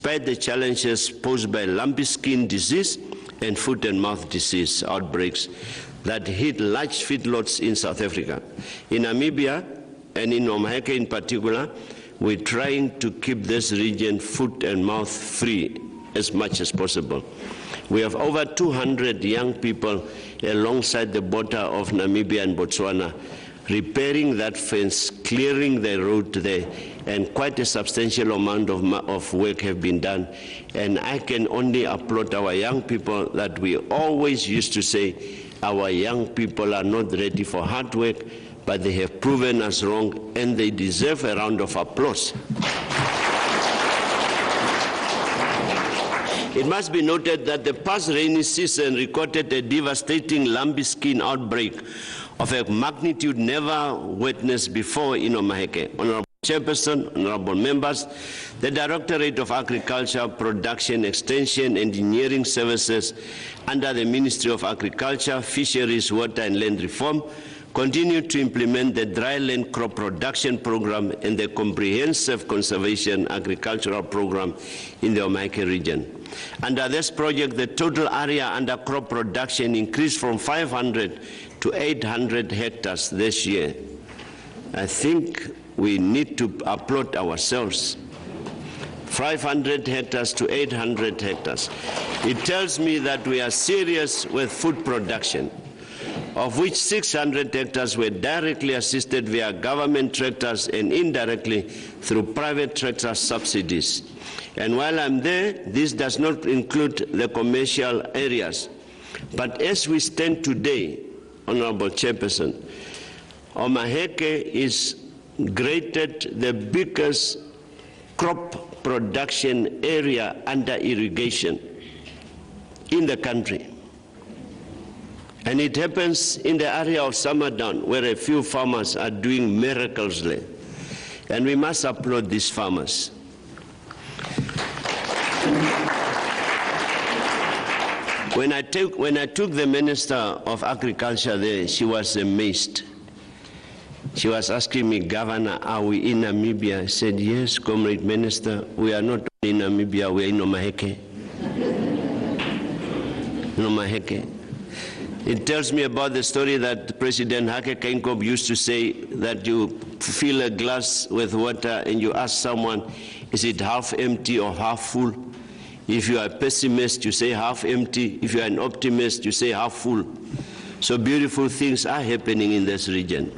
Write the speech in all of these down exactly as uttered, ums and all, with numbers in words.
Despite the challenges posed by lumpy skin disease and foot and mouth disease outbreaks that hit large feedlots in South Africa. In Namibia, and in Omaheke in particular, we're trying to keep this region foot and mouth free as much as possible. We have over two hundred young people alongside the border of Namibia and Botswana, repairing that fence, clearing the road there, and quite a substantial amount of, of work have been done. And I can only applaud our young people that we always used to say, our young people are not ready for hard work, but they have proven us wrong, and they deserve a round of applause. It must be noted that the past rainy season recorded a devastating lumpy skin outbreak of a magnitude never witnessed before in Omaheke. Honorable Chairperson, honorable members, the Directorate of Agriculture, Production, Extension, Engineering Services under the Ministry of Agriculture, Fisheries, Water and Land Reform continue to implement the dry land crop production program and the comprehensive conservation agricultural program in the Omaheke region. Under this project, the total area under crop production increased from five hundred to eight hundred hectares this year. I think we need to applaud ourselves. five hundred hectares to eight hundred hectares. It tells me that we are serious with food production, of which six hundred hectares were directly assisted via government tractors and indirectly through private tractor subsidies. And while I'm there, this does not include the commercial areas. But as we stand today, Honorable Chairperson, Omaheke is graded the biggest crop production area under irrigation in the country. And it happens in the area of Samadan, where a few farmers are doing miracles there. And we must applaud these farmers. When I, took, when I took the Minister of Agriculture there, she was amazed. She was asking me, Governor, are we in Namibia? I said, yes, Comrade Minister, we are not in Namibia, we are in Omaheke. In Omaheke. It tells me about the story that President Hage Geingob used to say, that you fill a glass with water and you ask someone, is it half empty or half full? If you are a pessimist, you say half empty. If you are an optimist, you say half full. So beautiful things are happening in this region.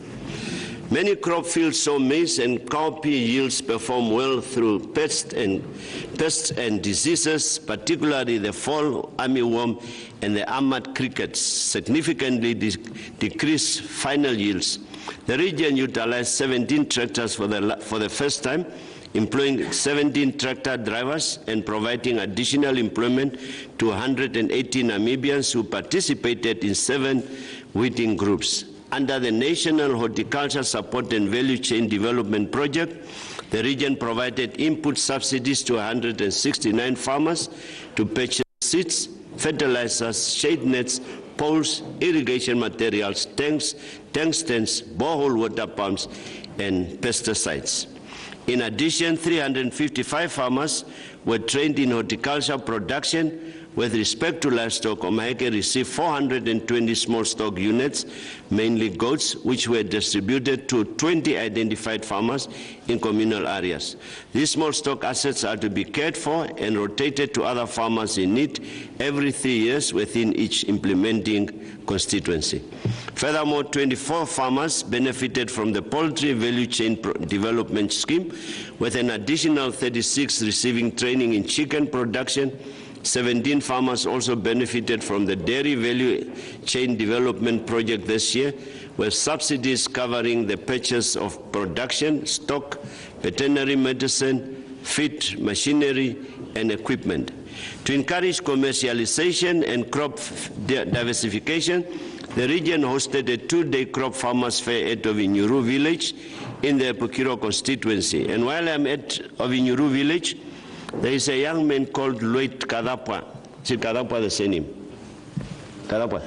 Many crop fields sow maize and cowpea yields perform well through pests and, pests and diseases, particularly the fall armyworm and the armored crickets significantly de decrease final yields. The region utilized seventeen tractors for the, for the first time, employing seventeen tractor drivers and providing additional employment to one hundred eighty Namibians who participated in seven weeding groups. Under the National Horticulture Support and Value Chain Development Project, the region provided input subsidies to one hundred sixty-nine farmers to purchase seeds, fertilizers, shade nets, poles, irrigation materials, tanks, tank stands, borehole water pumps, and pesticides. In addition, three hundred fifty-five farmers were trained in horticulture production. With respect to livestock, Omaheke received four hundred twenty small stock units, mainly goats, which were distributed to twenty identified farmers in communal areas. These small stock assets are to be cared for and rotated to other farmers in need every three years within each implementing constituency. Furthermore, twenty-four farmers benefited from the Poultry Value Chain Development Scheme, with an additional thirty-six receiving training in chicken production. seventeen farmers also benefited from the Dairy Value Chain Development Project this year, with subsidies covering the purchase of production, stock, veterinary medicine, feed, machinery, and equipment. To encourage commercialization and crop diversification, the region hosted a two-day crop farmers fair at Ovinyuru village in the Epukiro constituency. And while I'm at Ovinyuru village, there is a young man called Lloyd Kadapwa. Is it Kadapwa the same name? Kadapwa.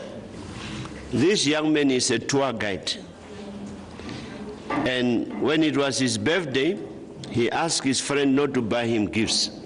This young man is a tour guide. And when it was his birthday, he asked his friend not to buy him gifts.